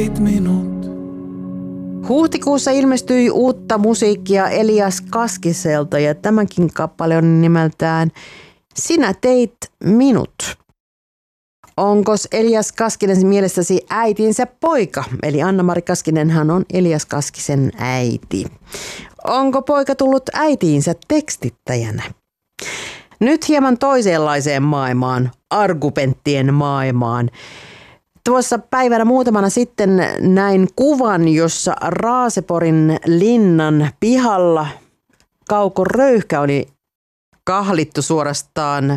Huhtikuussa ilmestyi uutta musiikkia Elias Kaskiselta ja tämänkin kappale on nimeltään Sinä teit minut. Onkos Elias Kaskinen mielestäsi äitinsä poika? Eli Anna-Mari Kaskinenhan on Elias Kaskisen äiti. Onko poika tullut äitiinsä tekstittäjänä? Nyt hieman toisenlaiseen maailmaan, argumenttien maailmaan. Tuossa päivänä muutamana sitten näin kuvan, jossa Raaseporin linnan pihalla kaukoröyhkä oli kahlittu suorastaan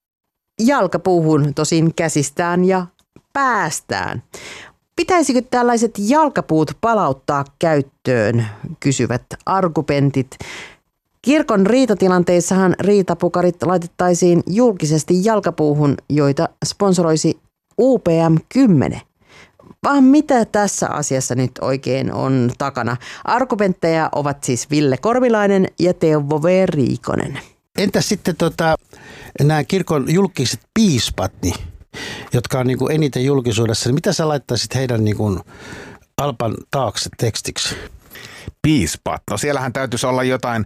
jalkapuuhun, tosin käsistään ja päästään. Pitäisikö tällaiset jalkapuut palauttaa käyttöön, kysyvät argumentit. Kirkon riitatilanteissahan riitapukarit laitettaisiin julkisesti jalkapuuhun, joita sponsoroisi UPM 10. Vaan mitä tässä asiassa nyt oikein on takana? Argumentteja ovat siis Ville Korvilainen ja Teuvo V. Riikonen. Entäs sitten nämä kirkon julkiset piispat, jotka on niin kuin eniten julkisuudessa, niin mitä sä laittaisit heidän niin kuin Alpan taakse tekstiksi? Piispat, no siellähän täytyisi olla jotain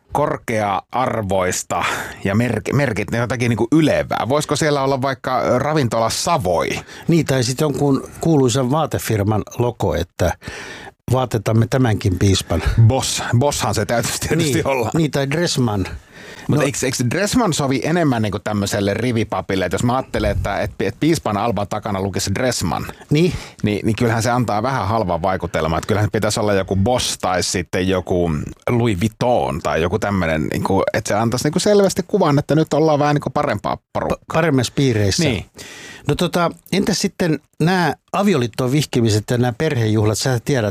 korkea-arvoista ja merkit, jotakin niin kuin ylevää. Voisiko siellä olla vaikka ravintola Savoi? Niin, tai sitten jonkun kuuluisan vaatefirman logo, että vaatetamme tämänkin piispan. Bosshan se täytyisi tietysti olla. Niin, tai Dressman. Mutta eikö Dressman sovi enemmän niin kuin tämmöiselle rivipapille, että jos mä ajattelen, että piispan Alban takana lukisi Dressman, niin kyllähän se antaa vähän halvan vaikutelman, että kyllähän se pitäisi olla joku Boss tai sitten joku Louis Vuitton tai joku tämmöinen, niin kuin, että se antaisi niin kuin selvästi kuvan, että nyt ollaan vähän niin kuin parempaa porukkaa. Paremmassa piireissä. Niin. No entäs sitten nämä avioliittoon vihkimiset ja nämä perhejuhlat, sä tiedät,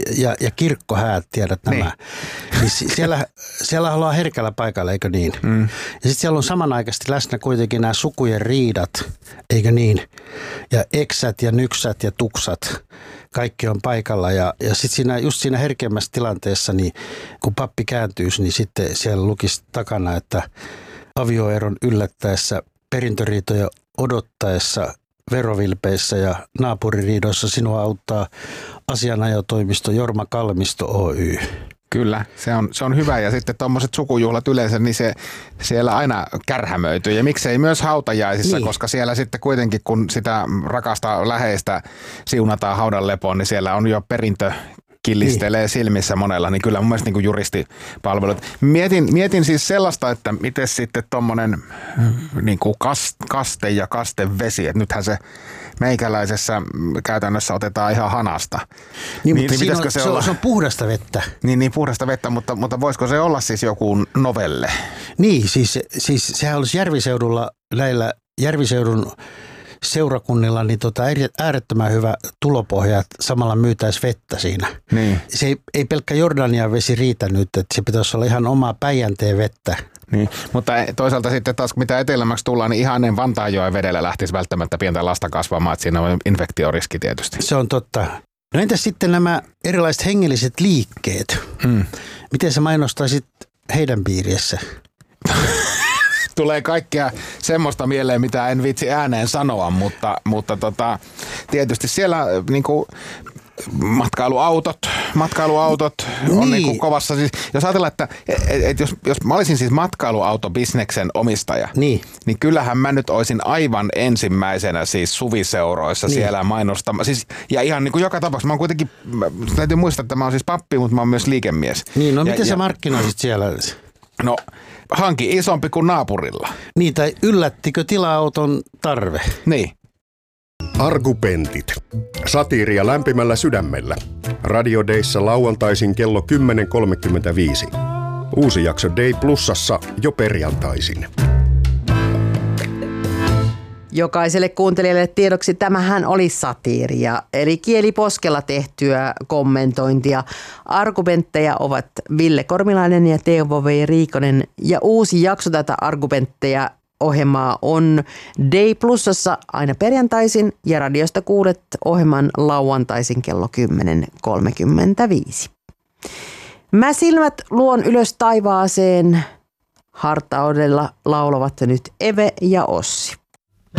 ja kirkkohäät tiedät nämä, niin siellä ollaan herkällä paikalla, eikö niin? Ja sitten siellä on samanaikaisesti läsnä kuitenkin nämä sukujen riidat, eikö niin? Ja eksät ja nyksät ja tuksat, kaikki on paikalla ja sitten just siinä herkemmässä tilanteessa, niin kun pappi kääntyisi, niin sitten siellä lukisi takana, että avioeron yllättäessä, perintöriitoja odottaessa, verovilpeissä ja naapuririidoissa sinua auttaa asianajotoimisto Jorma Kalmisto Oy. Kyllä, se on hyvä ja sitten tuommoiset sukujuhlat yleensä, niin se siellä aina kärhämöityy ja miksei myös hautajaisissa, niin. Koska siellä sitten kuitenkin kun sitä rakasta läheistä siunataan haudan lepoon, niin siellä on jo perintö killistelee silmissä monella, niin kyllä mun mielestä niin juristipalvelut. Mietin siis sellaista, että miten sitten tommonen niin kuin kaste ja kastevesi, että nythän se meikäläisessä käytännössä otetaan ihan hanasta. Niin mutta se on puhdasta vettä. Niin puhdasta vettä, mutta voisiko se olla siis joku novelle? Niin, siis sehän olisi Järviseudulla näillä Järviseudun seurakunnilla niin äärettömän hyvä tulopohja, että samalla myytäisi vettä siinä. Niin. Se ei pelkkä Jordanian vesi riitä nyt, että se pitäisi olla ihan omaa Päijänteen vettä. Niin, mutta toisaalta sitten taas mitä etelämmäksi tullaan, niin ihan ennen Vantaanjoen vedellä lähtisi välttämättä pientä lasta kasvamaan, että siinä on infektioriski tietysti. Se on totta. No entäs sitten nämä erilaiset hengelliset liikkeet? Miten sä mainostaisit heidän piirissä? Tulee kaikkea semmoista mieleen, mitä en viitsi ääneen sanoa, mutta tietysti siellä niinku matkailuautot on niinku kovassa. Siis, jos ajatellaan, että jos mä olisin siis matkailuautobisneksen omistaja, niin kyllähän mä nyt olisin aivan ensimmäisenä siis suviseuroissa siellä mainostama. Siis, ja ihan niin kuin joka tapauksessa. Mä oon kuitenkin, täytyy muistaa, että mä oon siis pappi, mutta mä oon myös liikemies. Niin, no miten sä markkinoisit siellä? No, hanki isompi kuin naapurilla. Niin, tai yllättikö tila-auton tarve? Niin. Argumentit. Satiiria lämpimällä sydämellä. Radio Dayssa lauantaisin kello 10.35. Uusi jakso Day Plusassa jo perjantaisin. Jokaiselle kuuntelijalle tiedoksi tämähän oli satiiria, eli kieliposkella tehtyä kommentointia. Argumentteja ovat Ville Kormilainen ja Teuvo V. Riikonen, ja uusi jakso tätä argumentteja ohjelmaa on Day Plusassa aina perjantaisin ja radiosta kuulet ohjelman lauantaisin kello 10.35. Mä silmät luon ylös taivaaseen, hartaudella laulavat nyt Eve ja Ossi.